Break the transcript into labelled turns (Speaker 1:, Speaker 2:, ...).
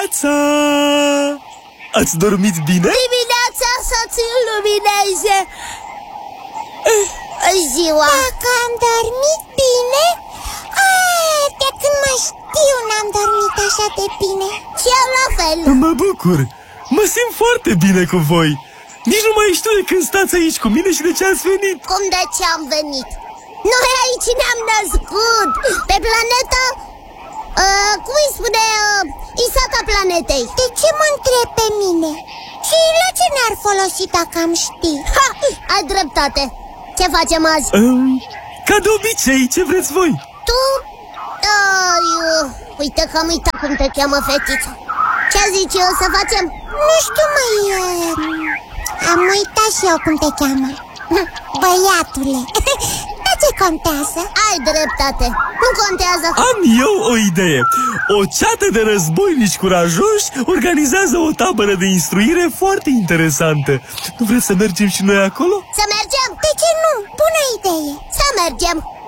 Speaker 1: Dimineața! Ați dormit bine?
Speaker 2: Dimineața să-ți lumineze ziua.
Speaker 3: Dacă am dormit bine? De când mă știu n-am dormit așa de bine.
Speaker 2: Și eu la fel.
Speaker 1: Mă bucur! Mă simt foarte bine cu voi. Nici nu mai știu de când stați aici cu mine și de ce ați venit.
Speaker 2: Cum de ce am venit? Noi aici ne-am născut pe planeta cum îi spune, Isata planetei.
Speaker 3: De ce mă întreb pe mine? Și la ce ne-ar folosi dacă am ști?
Speaker 2: Ha! Ai dreptate. Ce facem azi?
Speaker 1: Ca de obicei, ce vreți voi?
Speaker 2: Tu? Uite că am uitat cum te cheamă, fetița. Ce zici eu să facem?
Speaker 3: Nu știu, am uitat și eu cum te cheamă. Băiatule. Dar ce contează?
Speaker 2: Ai dreptate. Nu contează.
Speaker 1: Am eu o idee. O ceată de războinici curajoși organizează o tabără de instruire foarte interesantă. Nu vreți să mergem și noi acolo?
Speaker 2: Să mergem?
Speaker 3: De ce nu? Bună idee.
Speaker 2: Să mergem.